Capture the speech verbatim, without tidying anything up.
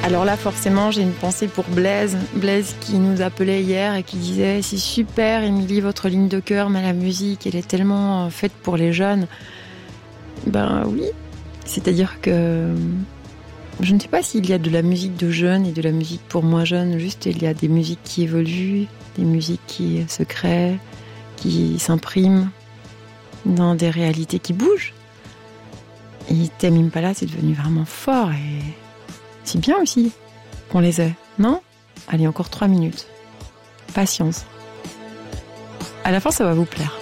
Alors là, forcément, j'ai une pensée pour Blaise. Blaise qui nous appelait hier et qui disait « C'est super, Émilie, votre ligne de cœur, mais la musique, elle est tellement faite pour les jeunes. » Ben oui, c'est-à-dire que je ne sais pas s'il y a de la musique de jeunes et de la musique pour moins jeunes. Juste, il y a des musiques qui évoluent, des musiques qui se créent, qui s'impriment dans des réalités qui bougent. Et Tame Impala, c'est devenu vraiment fort et c'est bien aussi qu'on les ait, non ? Allez, encore trois minutes. Patience. À la fin, ça va vous plaire.